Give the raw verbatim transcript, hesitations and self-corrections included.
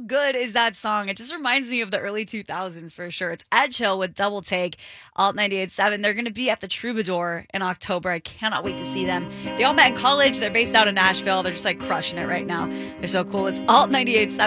good is that song? It just reminds me of the early two thousands for sure. It's Edge Hill with Double Take, Alt ninety-eight point seven. They're going to be at the Troubadour in October. I cannot wait to see them. They all met in college. They're based out of Nashville. They're just like crushing it right now. They're so cool. It's Alt ninety-eight point seven.